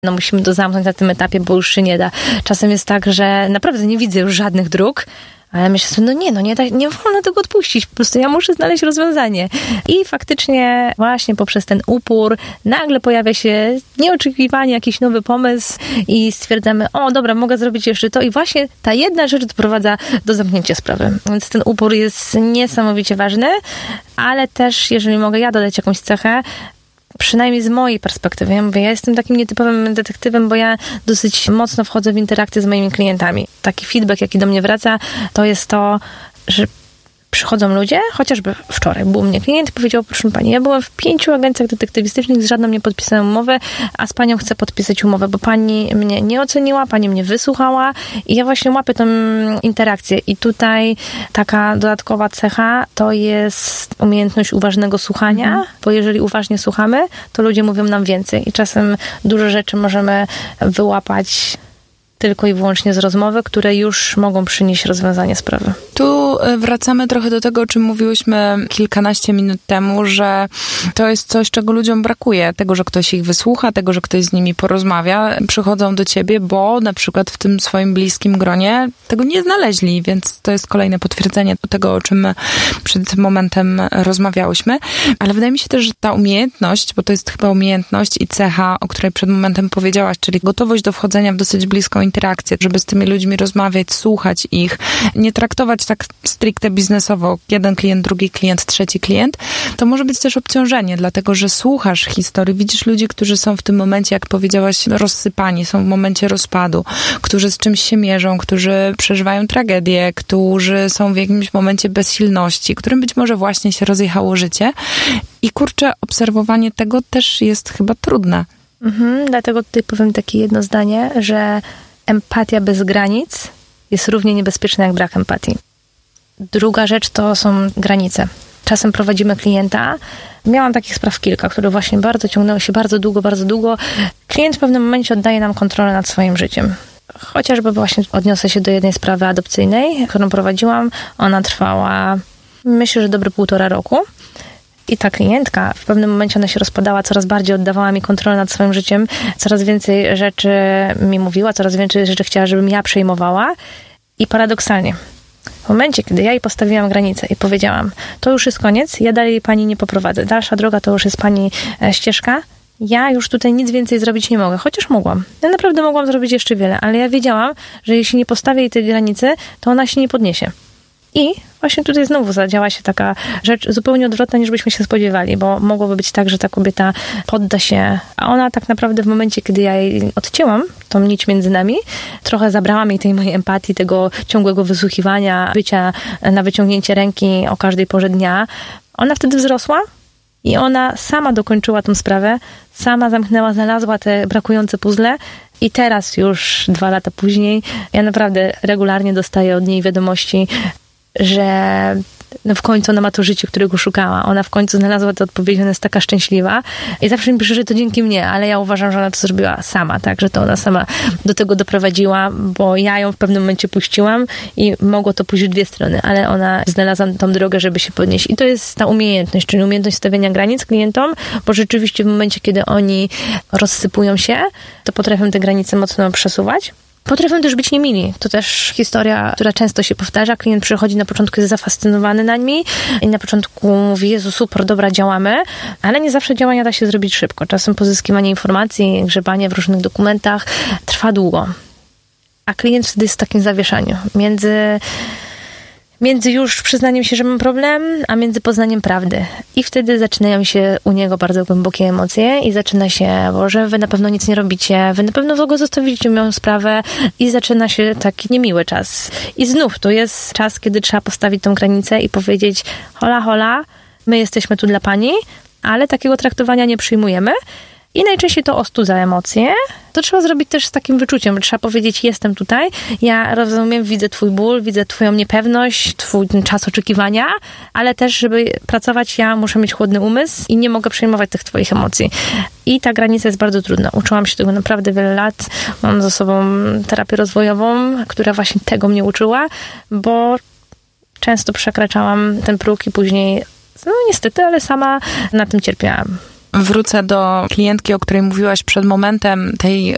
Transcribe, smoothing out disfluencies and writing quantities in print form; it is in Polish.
No musimy to zamknąć na tym etapie, bo już się nie da. Czasem jest tak, że naprawdę nie widzę już żadnych dróg, ale myślę sobie, nie wolno tego odpuścić, po prostu ja muszę znaleźć rozwiązanie. I faktycznie właśnie poprzez ten upór nagle pojawia się nieoczekiwanie jakiś nowy pomysł i stwierdzamy, dobra, mogę zrobić jeszcze to i właśnie ta jedna rzecz doprowadza do zamknięcia sprawy. Więc ten upór jest niesamowicie ważny, ale też, jeżeli mogę ja dodać jakąś cechę, przynajmniej z mojej perspektywy, ja mówię, ja jestem takim nietypowym detektywem, bo ja dosyć mocno wchodzę w interakcję z moimi klientami. Taki feedback, jaki do mnie wraca, to jest to, że przychodzą ludzie, chociażby wczoraj był u mnie klient i powiedział, proszę pani, ja byłem w 5 agencjach detektywistycznych, z żadną nie podpisałem umowy, a z panią chcę podpisać umowę, bo pani mnie nie oceniła, pani mnie wysłuchała i ja właśnie łapię tą interakcję. I tutaj taka dodatkowa cecha to jest umiejętność uważnego słuchania, bo jeżeli uważnie słuchamy, to ludzie mówią nam więcej i czasem dużo rzeczy możemy wyłapać tylko i wyłącznie z rozmowy, które już mogą przynieść rozwiązanie sprawy. Tu wracamy trochę do tego, o czym mówiłyśmy kilkanaście minut temu, że to jest coś, czego ludziom brakuje. Tego, że ktoś ich wysłucha, tego, że ktoś z nimi porozmawia. Przychodzą do ciebie, bo na przykład w tym swoim bliskim gronie tego nie znaleźli, więc to jest kolejne potwierdzenie tego, o czym przed momentem rozmawiałyśmy. Ale wydaje mi się też, że ta umiejętność, bo to jest chyba umiejętność i cecha, o której przed momentem powiedziałaś, czyli gotowość do wchodzenia w dosyć bliską interakcję, żeby z tymi ludźmi rozmawiać, słuchać ich, nie traktować tak stricte biznesowo, jeden klient, drugi klient, trzeci klient, to może być też obciążenie, dlatego, że słuchasz historii, widzisz ludzi, którzy są w tym momencie, jak powiedziałaś, rozsypani, są w momencie rozpadu, którzy z czymś się mierzą, którzy przeżywają tragedię, którzy są w jakimś momencie bezsilności, którym być może właśnie się rozjechało życie i kurczę, obserwowanie tego też jest chyba trudne. Dlatego tutaj powiem takie jedno zdanie, że empatia bez granic jest równie niebezpieczna jak brak empatii. Druga rzecz to są granice. Czasem prowadzimy klienta. Miałam takich spraw kilka, które właśnie bardzo ciągnęły się bardzo długo. Klient w pewnym momencie oddaje nam kontrolę nad swoim życiem. Chociażby właśnie odniosę się do jednej sprawy adopcyjnej, którą prowadziłam. Ona trwała, myślę, że dobre 1,5 roku. I ta klientka, w pewnym momencie ona się rozpadała, coraz bardziej oddawała mi kontrolę nad swoim życiem, coraz więcej rzeczy mi mówiła, coraz więcej rzeczy chciała, żebym ja przejmowała. I paradoksalnie, w momencie, kiedy ja jej postawiłam granicę i powiedziałam, to już jest koniec, ja dalej pani nie poprowadzę, dalsza droga to już jest pani ścieżka, ja już tutaj nic więcej zrobić nie mogę, chociaż mogłam. Ja naprawdę mogłam zrobić jeszcze wiele, ale ja wiedziałam, że jeśli nie postawię jej tej granicy, to ona się nie podniesie. I właśnie tutaj znowu zadziała się taka rzecz zupełnie odwrotna, niż byśmy się spodziewali, bo mogłoby być tak, że ta kobieta podda się, a ona tak naprawdę w momencie, kiedy ja jej odcięłam tą nić między nami, trochę zabrałam jej tej mojej empatii, tego ciągłego wysłuchiwania, bycia na wyciągnięcie ręki o każdej porze dnia. Ona wtedy wzrosła i ona sama dokończyła tą sprawę, sama zamknęła, znalazła te brakujące puzzle. I teraz już 2 lata później ja naprawdę regularnie dostaję od niej wiadomości, że w końcu ona ma to życie, którego szukała. Ona w końcu znalazła tę odpowiedź, ona jest taka szczęśliwa. I zawsze mi pisze, że to dzięki mnie, ale ja uważam, że ona to zrobiła sama, tak, że to ona sama do tego doprowadziła, bo ja ją w pewnym momencie puściłam i mogło to pójść w 2 strony, ale ona znalazła tą drogę, żeby się podnieść. I to jest ta umiejętność, czyli umiejętność stawiania granic klientom, bo rzeczywiście w momencie, kiedy oni rozsypują się, to potrafią te granice mocno przesuwać. Potrafią też być niemili. To też historia, która często się powtarza. Klient przychodzi na początku, jest zafascynowany nami i na początku mówi, Jezu, super, dobra, działamy, ale nie zawsze działania da się zrobić szybko. Czasem pozyskiwanie informacji, grzebanie w różnych dokumentach trwa długo. A klient wtedy jest w takim zawieszaniu. Między już przyznaniem się, że mam problem, a między poznaniem prawdy. I wtedy zaczynają się u niego bardzo głębokie emocje i zaczyna się, że wy na pewno nic nie robicie, wy na pewno w ogóle zostawicie moją sprawę i zaczyna się taki niemiły czas. I znów to jest czas, kiedy trzeba postawić tą granicę i powiedzieć, hola, my jesteśmy tu dla pani, ale takiego traktowania nie przyjmujemy. I najczęściej to ostudza emocje. To trzeba zrobić też z takim wyczuciem. Trzeba powiedzieć, jestem tutaj, ja rozumiem, widzę twój ból, widzę twoją niepewność, twój czas oczekiwania, ale też, żeby pracować, ja muszę mieć chłodny umysł i nie mogę przejmować tych twoich emocji. I ta granica jest bardzo trudna. Uczyłam się tego naprawdę wiele lat. Mam za sobą terapię rozwojową, która właśnie tego mnie uczyła, bo często przekraczałam ten próg i później, niestety, ale sama na tym cierpiałam. Wrócę do klientki, o której mówiłaś przed momentem, tej